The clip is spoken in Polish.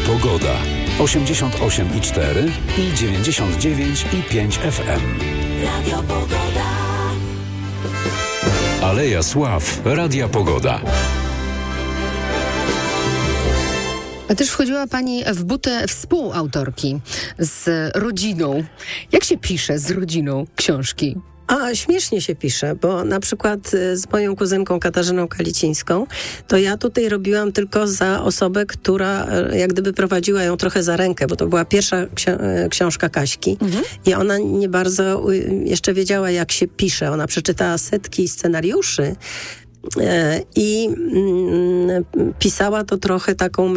Pogoda. 88,4 i 99,5 FM. Radio Pogoda. Aleja Sław. Radia Pogoda. A też wchodziła Pani w butę współautorki z rodziną. Jak się pisze z rodziną książki? A śmiesznie się pisze, bo na przykład z moją kuzynką Katarzyną Kalicińską, to ja tutaj robiłam tylko za osobę, która jak gdyby prowadziła ją trochę za rękę, bo to była pierwsza książka Kaśki i ona nie bardzo jeszcze wiedziała, jak się pisze. Ona przeczytała setki scenariuszy i pisała to trochę taką